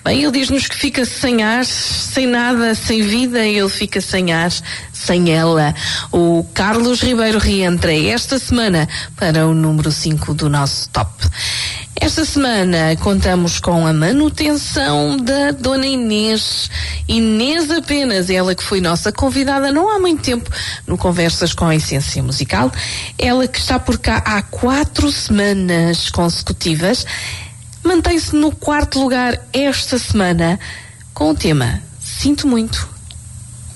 Bem, ele diz-nos que fica sem ar, sem nada, sem vida, ele fica sem ar, sem ela. O Carlos Ribeiro reentra esta semana para o número 5 do nosso top. Esta semana contamos com a manutenção da Dona Inês. Inês apenas, ela que foi nossa convidada não há muito tempo no Conversas com a Essência Musical. Ela que está por cá há 4 semanas consecutivas. Mantém-se no 4º lugar esta semana com o tema Sinto Muito.